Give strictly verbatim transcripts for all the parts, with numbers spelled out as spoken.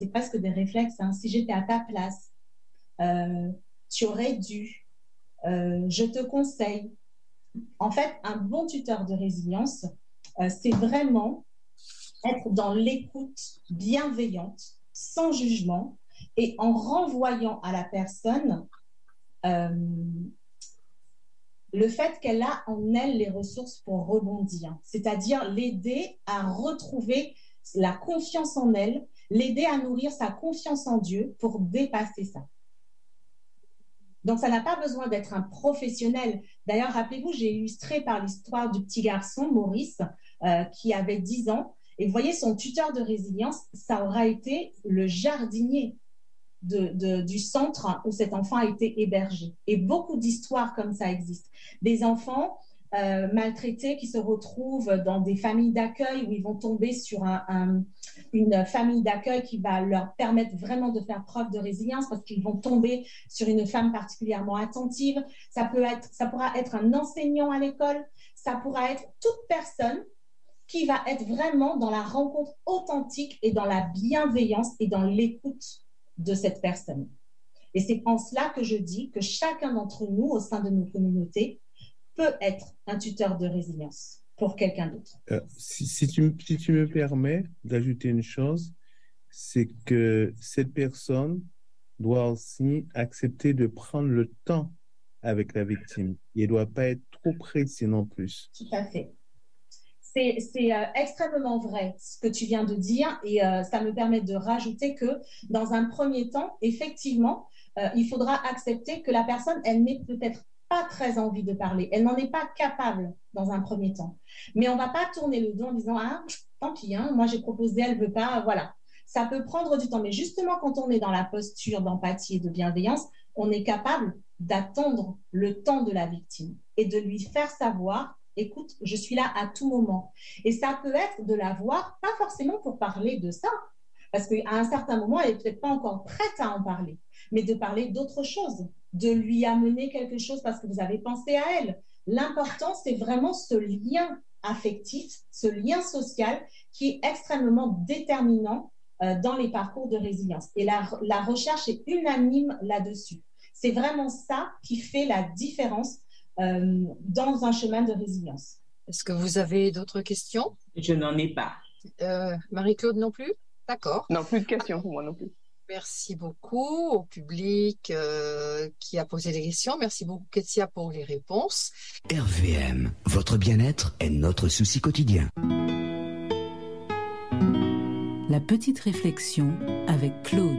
c'est presque des réflexes. Hein. Si j'étais à ta place, euh, tu aurais dû, euh, je te conseille. En fait, un bon tuteur de résilience, euh, c'est vraiment être dans l'écoute bienveillante, sans jugement, et en renvoyant à la personne euh, le fait qu'elle a en elle les ressources pour rebondir, c'est-à-dire l'aider à retrouver la confiance en elle, l'aider à nourrir sa confiance en Dieu pour dépasser ça. Donc, ça n'a pas besoin d'être un professionnel. D'ailleurs, rappelez-vous, j'ai illustré par l'histoire du petit garçon, Maurice, euh, qui avait dix ans. Et vous voyez, son tuteur de résilience, ça aura été le jardinier de, de, du centre où cet enfant a été hébergé. Et beaucoup d'histoires comme ça existent. Des enfants euh, maltraités qui se retrouvent dans des familles d'accueil où ils vont tomber sur un, un, une famille d'accueil qui va leur permettre vraiment de faire preuve de résilience parce qu'ils vont tomber sur une femme particulièrement attentive. Ça peut être, ça pourra être un enseignant à l'école, ça pourra être toute personne qui va être vraiment dans la rencontre authentique et dans la bienveillance et dans l'écoute de cette personne. Et c'est en cela que je dis que chacun d'entre nous, au sein de nos communautés, peut être un tuteur de résilience pour quelqu'un d'autre. Euh, si, si, tu, si tu me permets d'ajouter une chose, c'est que cette personne doit aussi accepter de prendre le temps avec la victime. Il ne doit pas être trop pressé non plus. Tout à fait. C'est, c'est euh, extrêmement vrai ce que tu viens de dire et euh, ça me permet de rajouter que dans un premier temps, effectivement, euh, il faudra accepter que la personne, elle n'ait peut-être pas très envie de parler. Elle n'en est pas capable dans un premier temps. Mais on ne va pas tourner le dos en disant « Ah, tant pis, hein, moi j'ai proposé, elle ne veut pas. » Voilà. Ça peut prendre du temps. Mais justement, quand on est dans la posture d'empathie et de bienveillance, on est capable d'attendre le temps de la victime et de lui faire savoir « Écoute, je suis là à tout moment. » Et ça peut être de la voir, pas forcément pour parler de ça, parce qu'à un certain moment, elle n'est peut-être pas encore prête à en parler, mais de parler d'autre chose, de lui amener quelque chose parce que vous avez pensé à elle. L'important, c'est vraiment ce lien affectif, ce lien social qui est extrêmement déterminant euh, dans les parcours de résilience. Et la, la recherche est unanime là-dessus. C'est vraiment ça qui fait la différence euh, dans un chemin de résilience. Est-ce que vous avez d'autres questions? Je n'en ai pas. Euh, Marie-Claude non plus? D'accord. Non, plus de questions pour moi non plus. Merci beaucoup au public euh, qui a posé des questions. Merci beaucoup, Ketia, pour les réponses. R V M, votre bien-être est notre souci quotidien. La petite réflexion avec Claude.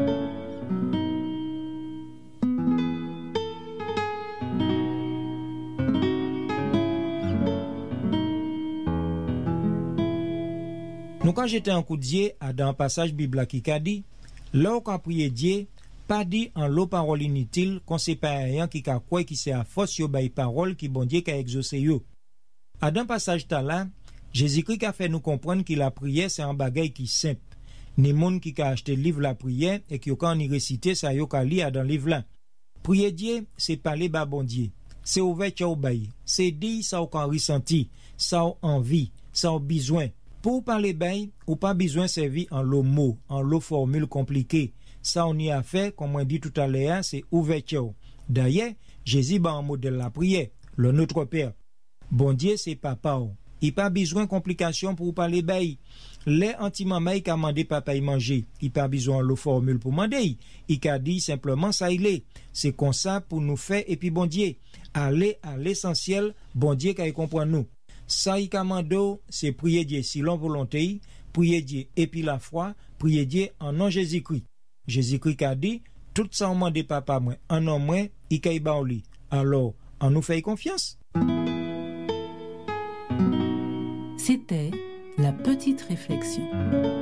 Nous, quand j'étais en coup de Dieu, dans un passage biblique qui a dit, là où on prié Dieu, pas dit en l'eau parole inutile, qu'on sait pas rien qui a quoi qui c'est à force yo bay parole qui bon Dieu qui a exaucé yo. À dans passage là, Jésus-Christ a fait nous comprendre que la prière c'est un bagage qui simple. Ni monde qui a acheté livre la prière et qui quand y réciter ça yo ka lire dans livre là. Prier Dieu, c'est parler ba bon Dieu. C'est ouvert au bay. C'est dire ça qu'on ressenti, ça envie, ça besoin. Pour parler bien, ou pas besoin de servir en l'eau mot, en l'eau formule compliquée. Ça, on y a fait, comme on dit tout à l'heure, c'est ouverture. D'ailleurs, Jésus va en modèle la prière, le Notre Père. Bon Dieu, c'est papa. Il pas besoin de complications pour parler bien. Les anti-maman, il a demandé papa y manger. Il pas besoin de l'eau formule pour demander. Il a dit simplement ça, il est. C'est comme ça pour nous faire, et puis bon Dieu, aller à l'essentiel, bon Dieu, qu'il comprend nous. Ça y commando, c'est prier Dieu selon volonté, prier Dieu et puis la foi, prier Dieu en nom Jésus-Christ. Jésus-Christ a dit, tout ça on demande papa moi, en nom moi, il kay ba on li. Alors, on nous fait confiance. C'était la petite réflexion.